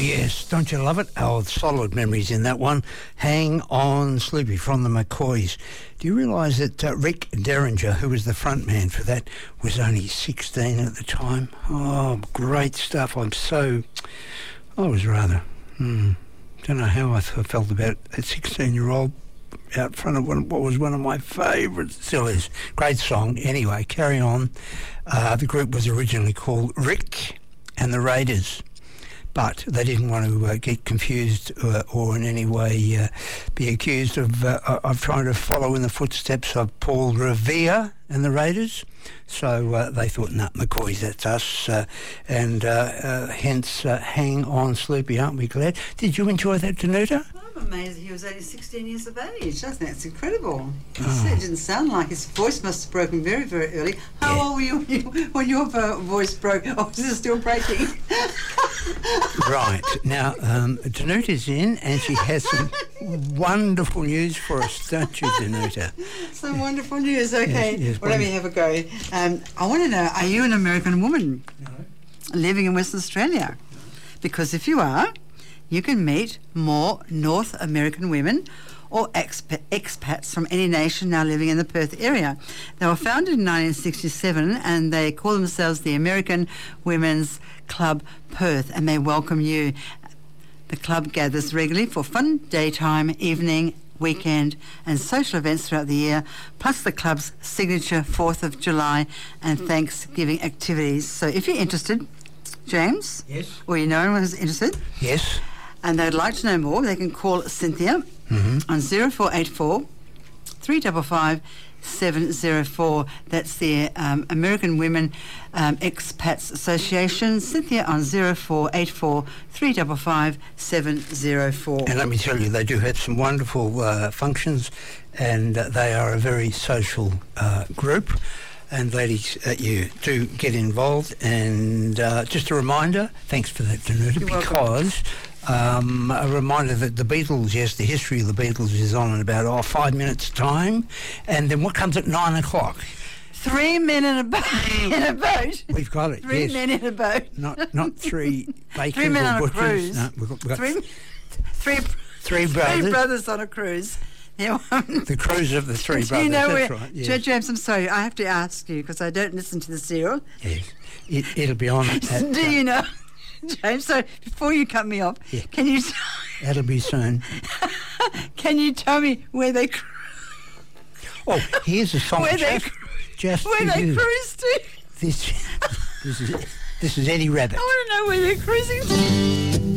yes, don't you love it? Oh, solid memories in that one. Hang On Sloopy from the McCoys. Do you realise that Rick Derringer, who was the front man for that, was only 16 at the time? Oh, great stuff. I was rather, don't know how I felt about a 16-year-old out front of what was one of my favourites, still is. Great song. Anyway, carry on. The group was originally called Rick and the Raiders, but they didn't want to get confused or in any way be accused of trying to follow in the footsteps of Paul Revere and the Raiders. So they thought, nah, McCoys, that's us, and hence Hang On Sloopy, aren't we glad? Did you enjoy that, Danuta? I'm amazed he was only 16 years of age. I think that's incredible. It didn't sound like his voice must have broken very, very early. How old were you when your voice broke? Or is it still breaking? Right. Now, Danuta's in and she has some wonderful news for us, don't you, Danuta? Some wonderful news. Okay. Yes, well, let me have a go. I want to know, are you an American woman living in Western Australia? Because if you are, you can meet more North American women or expats from any nation now living in the Perth area. They were founded in 1967 and they call themselves the American Women's Club Perth, and they welcome you. The club gathers regularly for fun daytime, evening, weekend and social events throughout the year, plus the club's signature 4th of July and Thanksgiving activities. So if you're interested, James, yes, or you know anyone who's interested, yes, and they'd like to know more, they can call Cynthia on 0484 355 704. That's the American Women Expats Association. Cynthia on 0484 355 704. And let me tell you, they do have some wonderful functions, and they are a very social group. And ladies, you do get involved. And just a reminder, thanks for that, Danuta, because a reminder that the Beatles, yes, the history of the Beatles is on in about 5 minutes' time. And then what comes at 9 o'clock? 3 men in a boat. We've got it, Three yes. men in a boat. Not three bakers 3 men or on butchers. a cruise. No, we've got Three brothers. brothers on a cruise. Yeah. The cruise of the three brothers, you know that's right. Yes. James, I'm sorry, I have to ask you because I don't listen to the serial. Yes, it'll be on. Do you know, James? So before you cut me off, can you? That'll be soon. Can you tell me where they? Oh, here's a song. Where they cruise to? This is Eddie Rabbit. I want to know where they're cruising to.